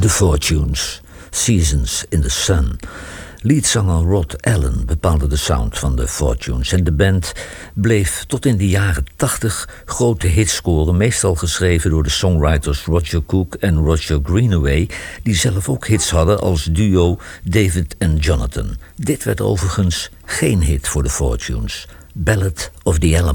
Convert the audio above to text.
The Fortunes, Seasons in the Sun. Leadzanger Rod Allen bepaalde de sound van The Fortunes en de band bleef tot in de jaren 80 grote hits scoren, meestal geschreven door de songwriters Roger Cook en Roger Greenaway, die zelf ook hits hadden als duo David en Jonathan. Dit werd overigens geen hit voor The Fortunes, Ballad of the Alamo.